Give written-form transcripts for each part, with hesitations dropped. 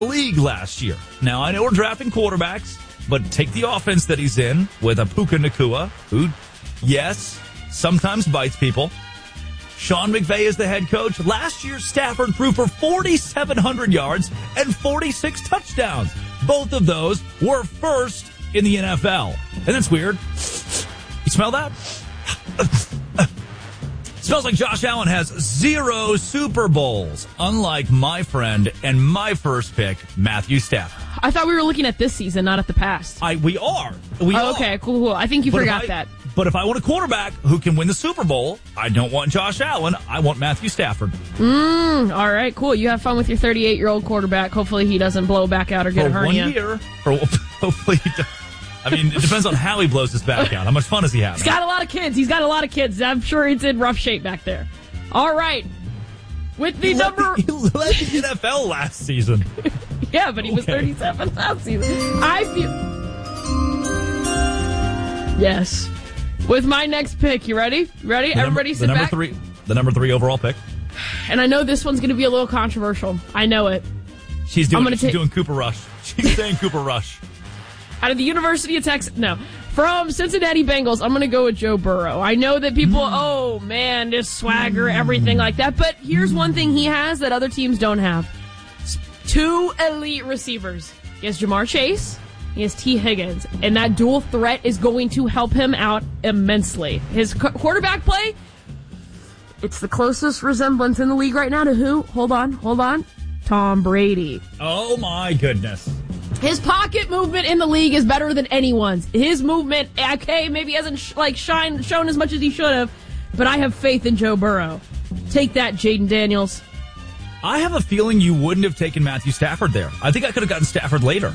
league last year. Now, I know we're drafting quarterbacks, but take the offense that he's in with a Puka Nacua, who, yes, sometimes bites people. Sean McVay is the head coach. Last year, Stafford threw for 4,700 yards and 46 touchdowns. Both of those were first in the NFL. And that's weird. You smell that? Smells like Josh Allen has 0 Super Bowls, unlike my friend and my first pick, Matthew Stafford. I thought we were looking at this season, not at the past. We are. We are. Okay, cool. I think you forgot that. But if I want a quarterback who can win the Super Bowl, I don't want Josh Allen. I want Matthew Stafford. All right, cool. You have fun with your 38-year-old quarterback. Hopefully he doesn't blow back out or get a hernia. 1 year. Hopefully he does. I mean, it depends on how he blows his back out. How much fun is he having? He's got a lot of kids. I'm sure he's in rough shape back there. All right. With the number... He led the NFL last season. Yeah, but he was 37 last season. Yes. With my next pick, you ready? Everybody sit back. The number 3 overall pick. And I know this one's going to be a little controversial. I know it. She's doing Cooper Rush. She's saying Cooper Rush. Out of the University of Texas, no. From Cincinnati Bengals, I'm going to go with Joe Burrow. I know that people, oh man, this swagger, everything like that. But here's one thing he has that other teams don't have. 2 elite receivers. He has Jamar Chase. He has T. Higgins. And that dual threat is going to help him out immensely. His quarterback play, it's the closest resemblance in the league right now to who? Hold on. Tom Brady. Oh my goodness. His pocket movement in the league is better than anyone's. His movement, okay, maybe hasn't shown as much as he should have, but I have faith in Joe Burrow. Take that, Jaden Daniels. I have a feeling you wouldn't have taken Matthew Stafford there. I think I could have gotten Stafford later.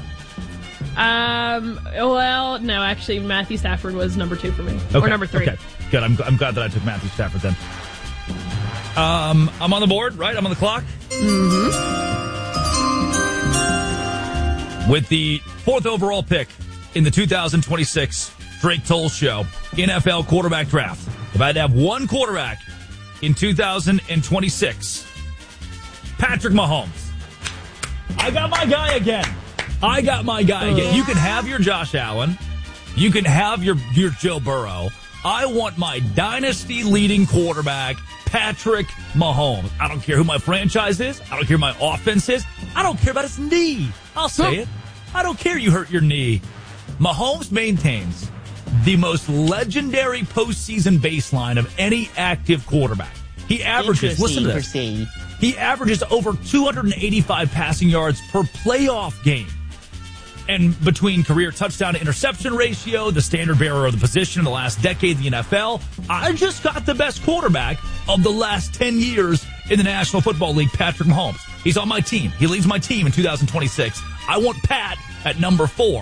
Well, no, actually, Matthew Stafford was number 2 for me. Okay. Or number 3. Okay, good. I'm glad that I took Matthew Stafford then. I'm on the board, right? I'm on the clock. Mm-hmm. With the 4th overall pick in the 2026 Drake Toll Show NFL quarterback draft. If I had to have one quarterback in 2026, Patrick Mahomes. I got my guy again. You can have your Josh Allen. You can have your Joe Burrow. I want my dynasty leading quarterback, Patrick Mahomes. I don't care who my franchise is. I don't care who my offense is. I don't care about his knee. I'll say it. I don't care you hurt your knee. Mahomes maintains the most legendary postseason baseline of any active quarterback. He averages, listen to this, he averages over 285 passing yards per playoff game. And between career touchdown to interception ratio, the standard bearer of the position in the last decade in the NFL, I just got the best quarterback of the last 10 years in the National Football League, Patrick Mahomes. He's on my team. He leads my team in 2026. I want Pat at number 4.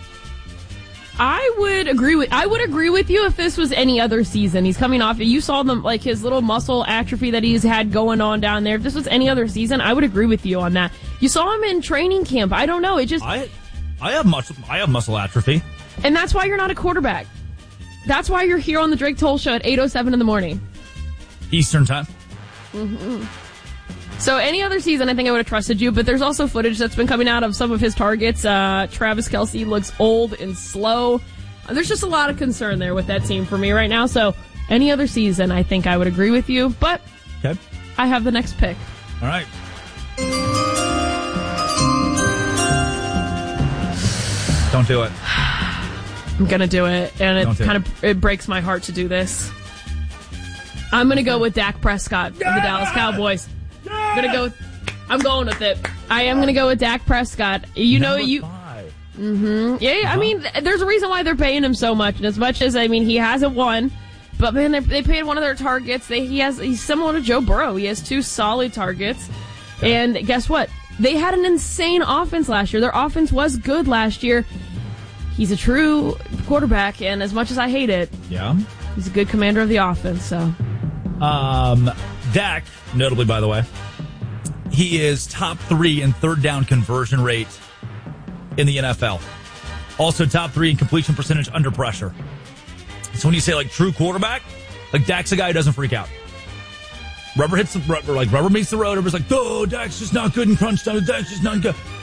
I would agree with you if this was any other season. He's coming off, you saw them, like his little muscle atrophy that he's had going on down there. If this was any other season, I would agree with you on that. You saw him in training camp. I don't know. It just... I have muscle atrophy. And that's why you're not a quarterback. That's why you're here on the Drake Toll Show at 8:07 in the morning. Eastern time. Mm-hmm. So any other season, I think I would have trusted you, but there's also footage that's been coming out of some of his targets. Travis Kelce looks old and slow. There's just a lot of concern there with that team for me right now. So any other season, I think I would agree with you, but okay. I have the next pick. All right. Don't do it. I'm going to do it, and it breaks my heart to do this. I'm going to go with Dak Prescott of the Dallas Cowboys. I'm going with it. I am going to go with Dak Prescott. Number 5. Mm-hmm. Yeah, I mean, there's a reason why they're paying him so much, and as much as, I mean, he hasn't won, but man, they paid one of their targets. He's similar to Joe Burrow. He has 2 solid targets, and guess what? They had an insane offense last year. Their offense was good last year. He's a true quarterback, and as much as I hate it, he's a good commander of the offense. So, Dak, notably, by the way, he is top 3 in third down conversion rate in the NFL. Also top 3 in completion percentage under pressure. So when you say like true quarterback, like Dak's a guy who doesn't freak out. Rubber meets the road. Everybody's like, oh, Dak's just not good in crunch time. Dak's just not good.